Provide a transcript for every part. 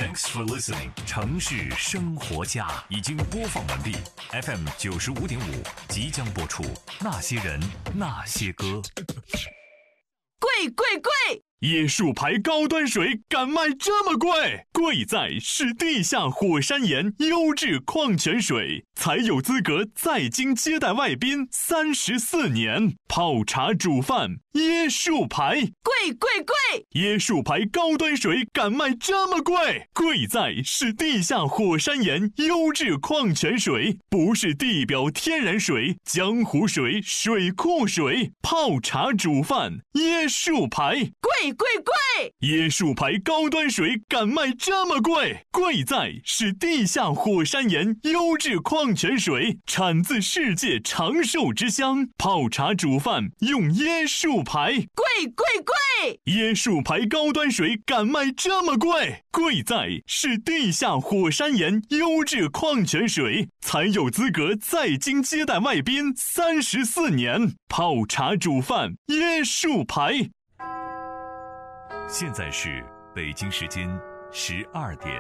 Thanks for listening。城市生活家已经播放完毕 ，FM 95.5即将播出。那些人，那些歌。 贵贵贵！ 椰树牌高端水敢卖这么贵？贵在是地下火山岩优质矿泉水，才有资格在京接待外宾34年。泡茶煮饭，椰树牌， 贵贵贵！ 椰树牌高端水敢卖这么贵？贵在是地下火山岩优质矿泉水，不是地表天然水、江湖水、水库水。泡茶煮饭，椰树牌， 贵贵贵！ 椰树牌高端水敢卖这么贵？贵在是地下火山岩优质矿泉水，产自世界长寿之乡。泡茶煮饭用椰树牌， 贵贵贵！ 椰树牌高端水敢卖这么贵？贵在是地下火山岩优质矿泉水，才有资格在京接待外宾34年。泡茶煮饭，椰树牌。 现在是北京时间12点。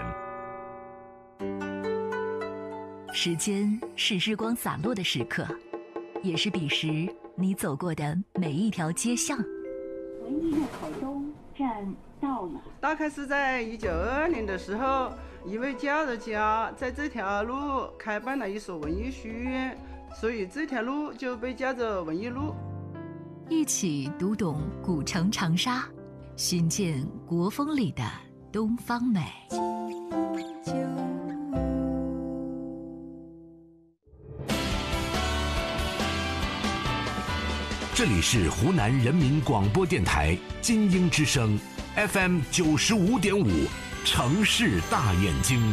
时间是日光洒落的时刻，也是彼时你走过的每一条街巷。 文艺路口东站到了。 大概是在1922年的时候，一位教育家在这条路开办了一所文艺书院，所以这条路就被叫做文艺路。 一起读懂古城长沙，寻见国风里的东方美。 这里是湖南人民广播电台金鹰之声 FM 95.5，城市大眼睛。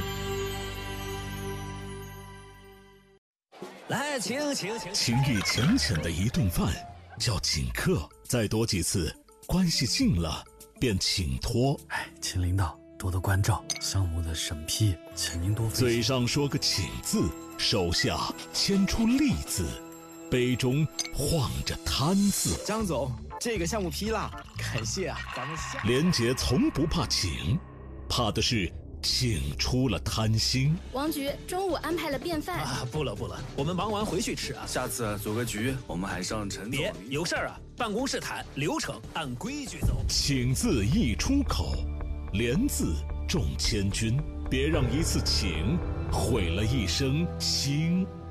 来，请。 情意浅浅的一顿饭叫请客，再多几次，关系近了便请托。 请领导多多关照，项目的审批，请您多。 嘴上说个请字，手下牵出利字，杯中晃着贪字。 张总，这个项目批了，感谢啊，咱们下。 连杰从不怕请，怕的是请出了贪心。 王局中午安排了便饭啊，不了，我们忙完回去吃啊。 下次组个局，我们还上陈总。 别有事儿啊，办公室谈，流程按规矩走。 请字一出口，连字重千钧，别让一次请毁了一生心。